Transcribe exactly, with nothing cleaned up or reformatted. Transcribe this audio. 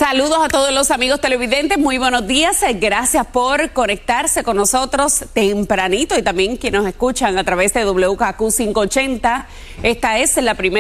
Saludos a todos los amigos televidentes, muy buenos días, gracias por conectarse con nosotros tempranito y también quienes nos escuchan a través de W K Q quinientos ochenta. Esta es la primera